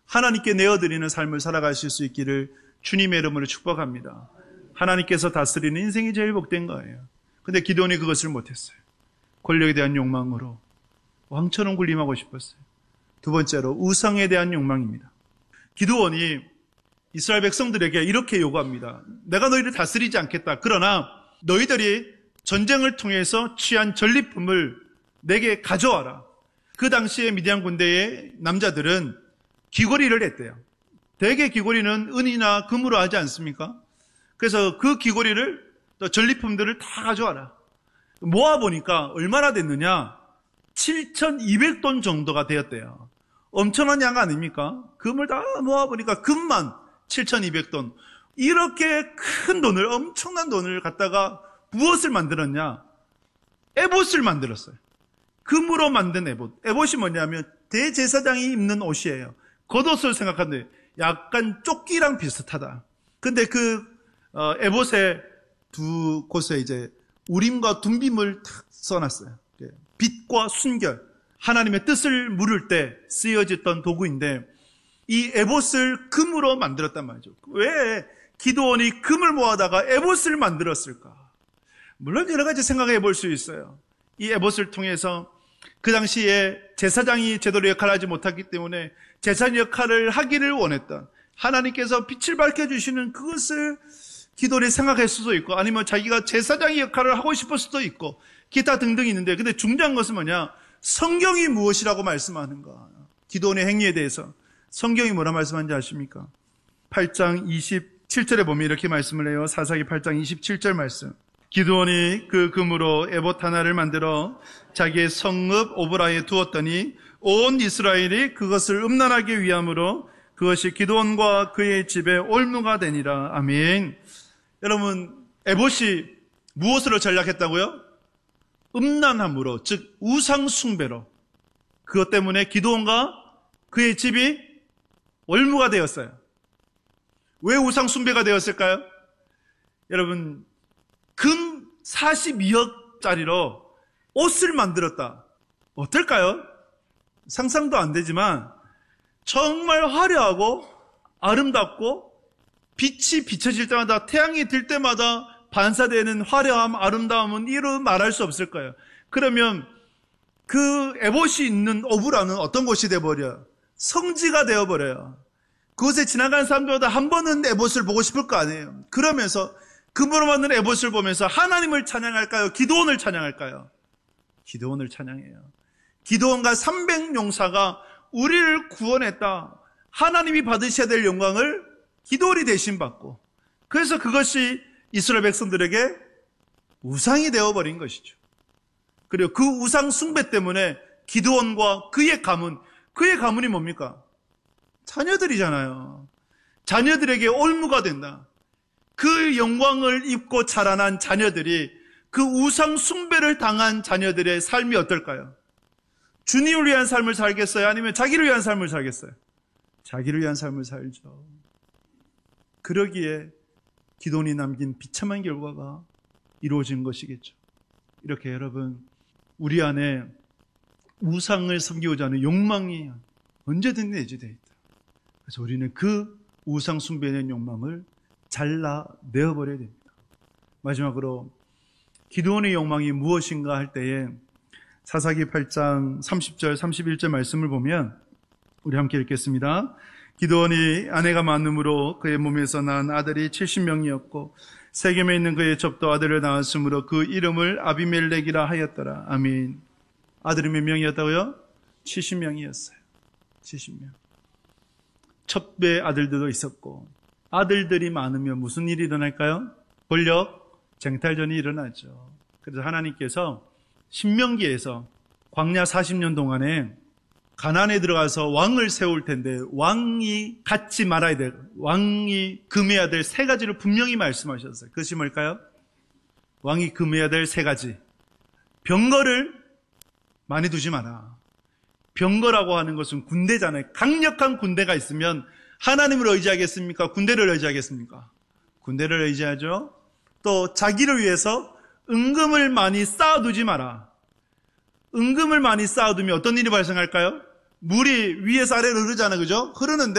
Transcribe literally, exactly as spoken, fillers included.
하나님께 내어드리는 삶을 살아가실 수 있기를 주님의 이름으로 축복합니다. 하나님께서 다스리는 인생이 제일 복된 거예요. 근데 기드온이 그것을 못했어요. 권력에 대한 욕망으로 왕처럼 군림하고 싶었어요. 두 번째로 우상에 대한 욕망입니다. 기드온이 이스라엘 백성들에게 이렇게 요구합니다. 내가 너희를 다스리지 않겠다. 그러나 너희들이 전쟁을 통해서 취한 전리품을 내게 가져와라. 그 당시에 미디안 군대의 남자들은 귀걸이를 했대요. 대개 귀걸이는 은이나 금으로 하지 않습니까? 그래서 그 귀걸이를 또 전리품들을 다 가져와라. 모아보니까 얼마나 됐느냐? 칠천이백 돈 정도가 되었대요. 엄청난 양 아닙니까? 금을 다 모아보니까 금만 칠천이백 돈. 이렇게 큰 돈을, 엄청난 돈을 갖다가 무엇을 만들었냐? 에봇을 만들었어요. 금으로 만든 에봇. 에봇이 뭐냐면 대제사장이 입는 옷이에요. 겉옷을 생각하는데 약간 조끼랑 비슷하다. 근데 그 어, 에봇의 두 곳에 이제 우림과 둠빔을 탁 써놨어요. 빛과 순결, 하나님의 뜻을 물을 때 쓰여졌던 도구인데 이 에봇을 금으로 만들었단 말이죠. 왜 기드온이 금을 모아다가 에봇을 만들었을까? 물론 여러 가지 생각해 볼 수 있어요. 이 에봇을 통해서 그 당시에 제사장이 제대로 역할을 하지 못했기 때문에 제사장 역할을 하기를 원했던 하나님께서 빛을 밝혀주시는 그것을 기도를 생각할 수도 있고 아니면 자기가 제사장의 역할을 하고 싶을 수도 있고 기타 등등 있는데 근데 중요한 것은 뭐냐? 성경이 무엇이라고 말씀하는가? 기도원의 행위에 대해서 성경이 뭐라 말씀하는지 아십니까? 팔 장 이십칠 절에 보면 이렇게 말씀을 해요. 사사기 팔 장 이십칠 절 말씀. 기드온이 그 금으로 에봇 하나를 만들어 자기의 성읍 오브라에 두었더니 온 이스라엘이 그것을 음란하기 위함으로 그것이 기드온과 그의 집에 올무가 되니라. 아멘. 여러분, 에봇이 무엇으로 전략했다고요? 음란함으로, 즉 우상 숭배로. 그것 때문에 기드온과 그의 집이 올무가 되었어요. 왜 우상 숭배가 되었을까요? 여러분, 금 사십이억짜리로 옷을 만들었다. 어떨까요? 상상도 안 되지만 정말 화려하고 아름답고 빛이 비춰질 때마다 태양이 들 때마다 반사되는 화려함, 아름다움은 이루 말할 수 없을 거예요. 그러면 그 에봇이 있는 오브라는 어떤 곳이 되어버려요? 성지가 되어버려요. 그곳에 지나가는 사람들마다 한 번은 에봇을 보고 싶을 거 아니에요. 그러면서 금으로 만든 에봇을 보면서 하나님을 찬양할까요? 기드온을 찬양할까요? 기드온을 찬양해요. 기드온과 삼백 용사가 우리를 구원했다. 하나님이 받으셔야 될 영광을 기드온이 대신 받고 그래서 그것이 이스라엘 백성들에게 우상이 되어버린 것이죠. 그리고 그 우상 숭배 때문에 기드온과 그의 가문, 그의 가문이 뭡니까? 자녀들이잖아요. 자녀들에게 올무가 된다. 그 영광을 입고 자라난 자녀들이 그 우상 숭배를 당한 자녀들의 삶이 어떨까요? 주님을 위한 삶을 살겠어요? 아니면 자기를 위한 삶을 살겠어요? 자기를 위한 삶을 살죠. 그러기에 기드온이 남긴 비참한 결과가 이루어진 것이겠죠. 이렇게 여러분, 우리 안에 우상을 섬기고자 하는 욕망이 언제든 내재되어 있다. 그래서 우리는 그 우상 숭배에 대한 욕망을 잘라내어버려야 됩니다. 마지막으로 기드온의 욕망이 무엇인가 할 때에 사사기 팔 장 삼십 절 삼십일 절 말씀을 보면 우리 함께 읽겠습니다. 기드온이 아내가 많음으로 그의 몸에서 난 아들이 칠십 명이었고 세겜에 있는 그의 첩도 아들을 낳았으므로 그 이름을 아비멜렉이라 하였더라. 아멘. 아들이 몇 명이었다고요? 칠십 명이었어요. 칠십 명. 첩의 아들들도 있었고 아들들이 많으면 무슨 일이 일어날까요? 권력 쟁탈전이 일어나죠. 그래서 하나님께서 신명기에서 광야 사십 년 동안에 가나안에 들어가서 왕을 세울 텐데 왕이 갖지 말아야 될, 왕이 금해야 될 세 가지를 분명히 말씀하셨어요. 그것이 뭘까요? 왕이 금해야 될 세 가지. 병거를 많이 두지 마라. 병거라고 하는 것은 군대잖아요. 강력한 군대가 있으면 하나님을 의지하겠습니까? 군대를 의지하겠습니까? 군대를 의지하죠. 또 자기를 위해서 은금을 많이 쌓아두지 마라. 은금을 많이 쌓아두면 어떤 일이 발생할까요? 물이 위에서 아래로 흐르잖아요. 그죠? 흐르는데